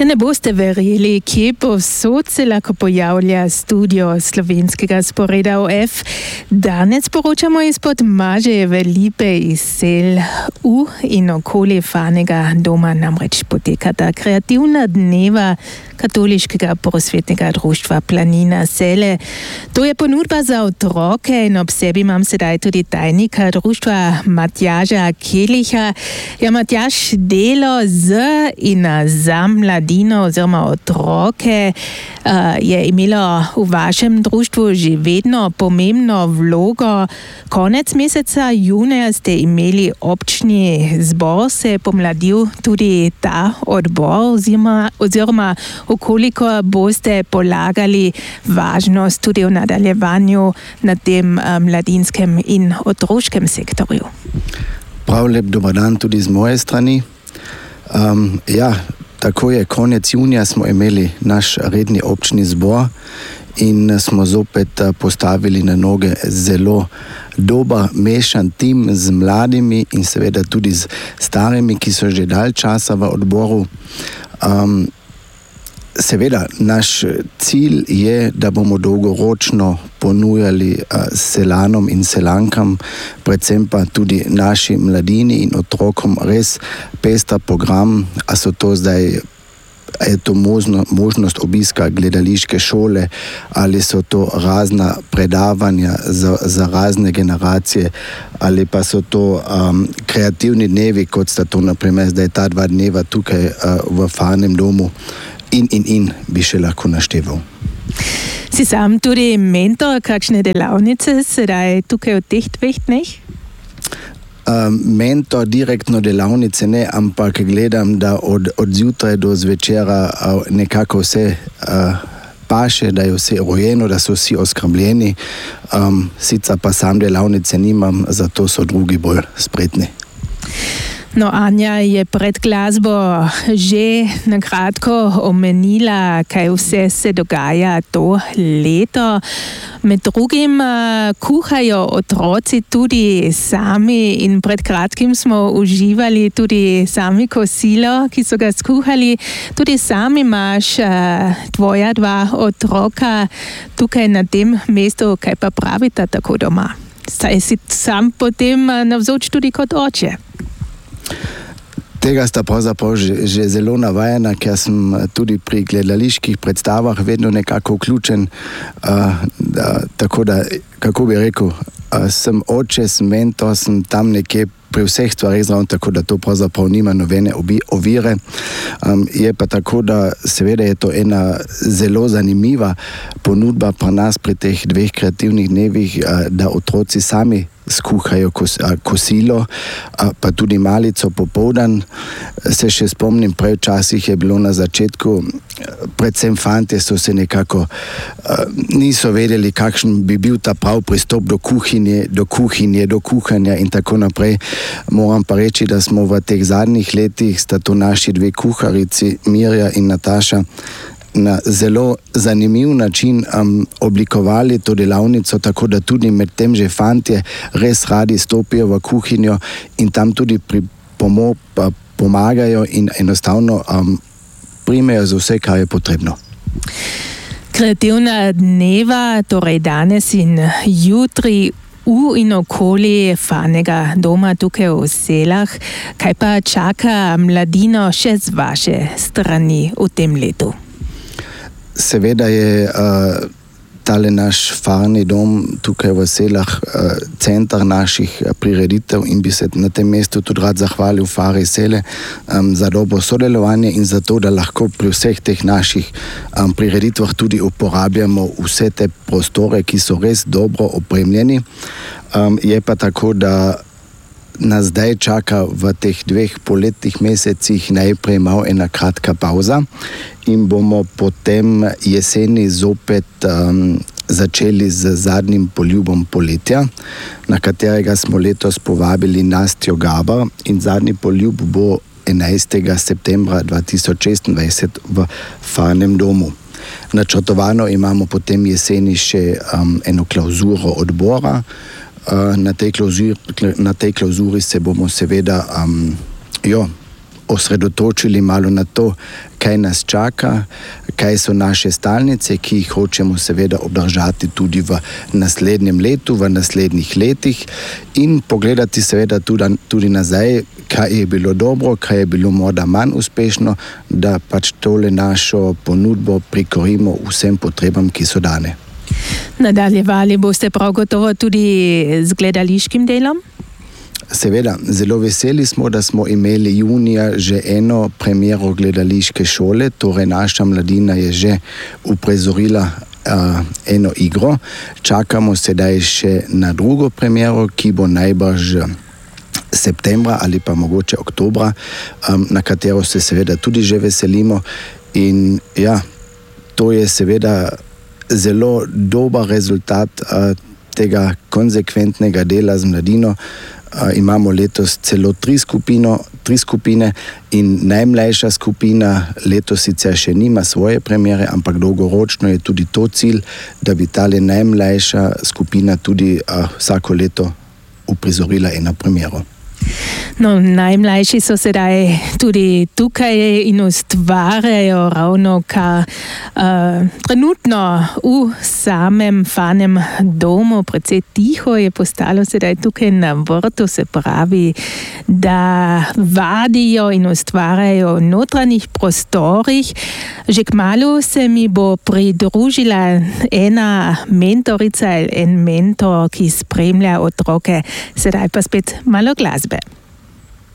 Ja ne boste verjeli, kje povsod se lahko pojavlja studio slovenskega sporeda OF. Danes poročamo izpod Mažejeve lipe iz Sel. V in okoli Fanega doma namreč potekata kreativna dneva Katoliškega prosvetnega društva Planina Sele. To je ponudba za otroke in ob sebi imam sedaj tudi tajnika društva Matjaža Kelicha. Ja, Matjaž, delo z in za mladino oziroma otroke je imelo v vašem društvu že vedno pomembno vlogo. Konec meseca junija ste imeli občni zbor, se je pomladil tudi ta odbor oziroma koliko boste polagali važnost tudi v nadaljevanju na tem mladinskem in otroškem sektorju? Prav lep dober dan tudi z moje strani. Tako je, konec junija smo imeli naš redni občni zbor in smo zopet postavili na noge zelo dober mešan tim z mladimi in seveda tudi z starimi, ki so že dalj časa v odboru. Seveda, naš cilj je, da bomo dolgoročno ponujali Selanom in Selankam, predvsem pa tudi naši mladini in otrokom res pester program, a so to zdaj, je to možnost obiska gledališke šole ali so to razna predavanja za razne generacije ali pa so to kreativni dnevi, kot sta to naprimer zdaj ta 2 dneva tukaj v Fanem domu. In bi še lahko našteval. Si sam tudi mentor kakšne delavnice sedaj tukaj v teh 2 dneh? Mentor direktno delavnice ne, ampak gledam, da od zjutraj do zvečera nekako vse paše, da je vse rojeno, da so vsi oskrbljeni. Sicer pa sam delavnice nimam, zato so drugi bolj spretni. No, Anja je pred glasbo že na kratko omenila, kaj vse se dogaja to leto. Med drugim kuhajo otroci tudi sami in pred kratkim smo uživali tudi sami kosilo, ki so ga skuhali. Tudi sam imaš tvoja 2 otroka tukaj na tem mestu, kaj pa pravita tako doma? Saj si sam potem navzoč tudi kot oče. Tega sta pravzaprav že zelo navajena, ker sem tudi pri gledaliških predstavah vedno nekako vključen, tako da, kako bi rekel, sem oče, sem mentor, sem tam nekje pri vseh stvarih zraven, tako da to pravzaprav nima nobene ovire. Je pa tako, da seveda je to ena zelo zanimiva ponudba pri nas pri teh 2 kreativnih dnevih, da otroci sami skuhajo kosilo, pa tudi malico popoldan. Se še spomnim, prej včasih je bilo na začetku, predvsem fantje so se nekako niso vedeli, kakšen bi bil ta prav pristop do kuhanja in tako naprej. Moram pa reči, da smo v teh zadnjih letih, sta to naši 2 kuharici, Mirja in Nataša, na zelo zanimiv način oblikovali to delavnico, tako da tudi med tem že fantje res radi stopijo v kuhinjo in tam tudi pomagajo in enostavno primejo za vse, kar je potrebno. Kreativna dneva, torej danes in jutri v in okoli Fanega doma tukaj v Selah. Kaj pa čaka mladino še z vaše strani v tem letu? Seveda je tale naš Farni dom tukaj v Selah center naših prireditev in bi se na tem mestu tudi rad zahvalil Fari Sele za dobro sodelovanje in za to, da lahko pri vseh teh naših prireditvah tudi uporabljamo vse te prostore, ki so res dobro opremljeni. Je pa tako, da nas zdaj čaka v teh 2 poletnih mesecih najprej malo ena kratka pauza in bomo potem jeseni zopet začeli z zadnjim poljubom poletja, na katerega smo letos povabili Nastjo Gaber in zadnji poljub bo 11. septembra 2026 v Fanem domu. Načrtovano imamo potem jeseni še eno klauzuro odbora. Na tej klauzuri se bomo seveda osredotočili malo na to, kaj nas čaka, kaj so naše stalnice, ki jih hočemo seveda obdržati tudi v naslednjem letu, v naslednjih letih in pogledati seveda tudi nazaj, kaj je bilo dobro, kaj je bilo morda manj uspešno, da pač tole našo ponudbo prikorimo vsem potrebam, ki so dane. Nadaljevali boste prav gotovo tudi z gledališkim delom? Seveda, zelo veseli smo, da smo imeli junija že eno premiero gledališke šole, torej naša mladina je že uprizorila eno igro. Čakamo sedaj še na drugo premiero, ki bo najbrž septembra ali pa mogoče oktobra, na katero se seveda tudi že veselimo. In ja, to je seveda zelo dober rezultat tega konsekventnega dela z mladino. Imamo letos celo tri skupine in najmlajša skupina letos sicer še nima svoje premiere, ampak dolgoročno je tudi to cilj, da bi tale najmlajša skupina tudi vsako leto uprizorila eno premiero. No, najmlajši so sedaj tudi tukaj in ustvarjajo ravno kar trenutno v samem Fanem domu. Precej tiho je postalo sedaj tukaj na vrtu, se pravi, da vadijo in ustvarjajo v notranjih prostorih. Že kmalu se mi bo pridružila ena mentorica, en mentor, ki spremlja otroke. Sedaj pa spet malo glasbe.